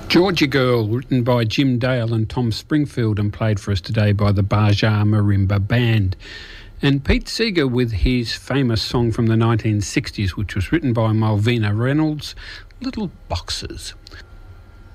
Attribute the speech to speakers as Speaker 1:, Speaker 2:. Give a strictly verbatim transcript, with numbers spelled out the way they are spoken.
Speaker 1: Georgia Girl, written by Jim Dale and Tom Springfield and played for us today by the Baja Marimba Band. And Pete Seeger with his famous song from the nineteen sixties, which was written by Malvina Reynolds, Little Boxes.